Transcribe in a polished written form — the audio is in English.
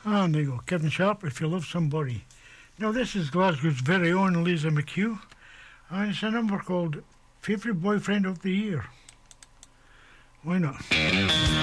And there you go, Kevin Sharp, If You Love Somebody. Now this is Glasgow's very own Lisa McHugh, and it's a number called Favourite Boyfriend of the Year. Why not?